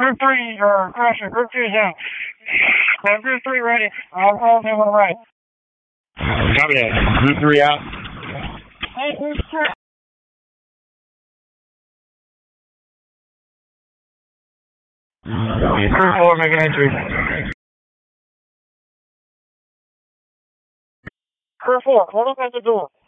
Group 3, Crusher, Group 2 is out. Group 3 ready. All of them on the right. Copy that. Group 3 out. Hey, Group 3. Group 4 making entry. Group 4, hold up at the door.